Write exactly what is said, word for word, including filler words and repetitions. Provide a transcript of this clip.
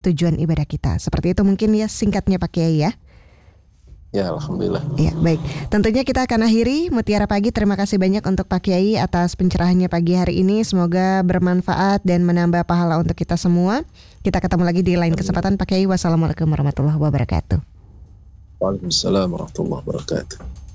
tujuan ibadah kita. Seperti itu mungkin ya singkatnya Pak Kiai ya. Ya, alhamdulillah. Ya, baik. Tentunya kita akan akhiri Mutiara Pagi. Terima kasih banyak untuk Pak Kiai atas pencerahannya pagi hari ini. Semoga bermanfaat dan menambah pahala untuk kita semua. Kita ketemu lagi di lain kesempatan Pak Kiai. Wassalamualaikum warahmatullahi wabarakatuh. Waalaikumsalam warahmatullahi wabarakatuh.